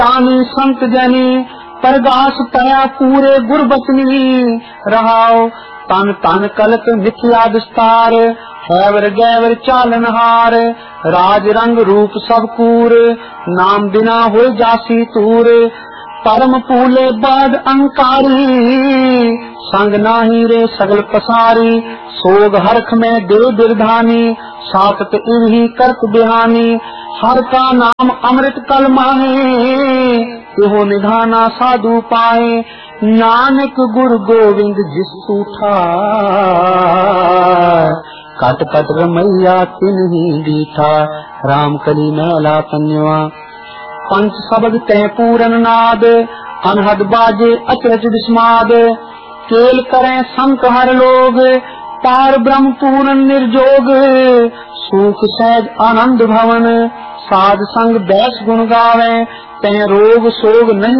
तानी संत जनी परगास पया पूरे गुरबचनी रहाओ। तन तन कलक मिथ्या विस्तार हैवर गैवर चालनहार। राज रंग रूप सब कूर नाम बिना हो जासी तूर। परम पूले बाद अंकारी संग नाही रे सगल पसारी। सोग हरख में दे बिरधानी सातत इन्हीं करत बिहानी। हर का नाम अमृत कल माहे एहो निधाना साधु पाए। नानक गुरु गोविंद जिस सूठा कट कट रमैया तिन्हीं दीठा। राम कली मैला तन्यवा पंच शब्द तय पूरन नाद अनहद बाजे अचरज विस्माद। केल करें संक हर लोग पार ब्रह्म पूर्ण निर्जोग। सुख सहज आनंद भवन साध संग बैस गुण गावे तय रोग सोग नहीं